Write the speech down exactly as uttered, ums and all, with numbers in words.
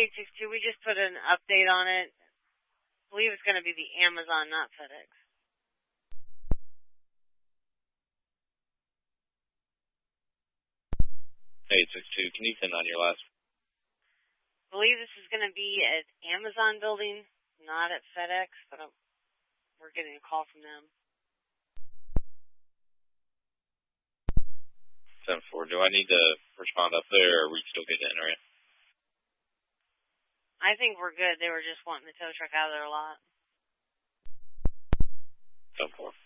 eight six two, we just put an update on it. I believe it's going to be the Amazon, not FedEx. eight six two, can you send on your last? I believe this is going to be at Amazon building, not at FedEx, but I'm, we're getting a call from them. seven four, do I need to respond up there, or are we still good to enter it? I think we're good. They were just wanting the tow truck out of there a lot. seven four.